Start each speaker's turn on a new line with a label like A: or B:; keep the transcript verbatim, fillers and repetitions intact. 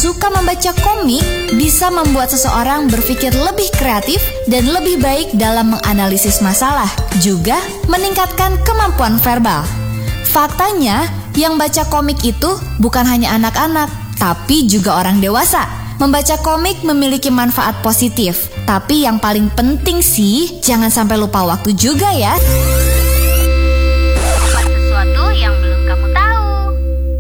A: suka membaca komik bisa membuat seseorang berpikir lebih kreatif dan lebih baik dalam menganalisis masalah, juga meningkatkan kemampuan verbal. Faktanya, yang baca komik itu bukan hanya anak-anak, tapi juga orang dewasa. Membaca komik memiliki manfaat positif, tapi yang paling penting sih, jangan sampai lupa waktu juga ya.